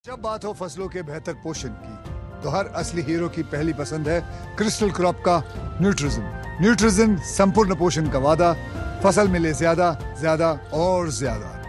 जब बात हो फसलों के बेहतर पोषण की, तो हर असली हीरो की पहली पसंद है क्रिस्टल क्रॉप का न्यूट्रिजिन। न्यूट्रिजिन संपूर्ण पोषण का वादा, फसल मिले ज्यादा ज्यादा और ज्यादा।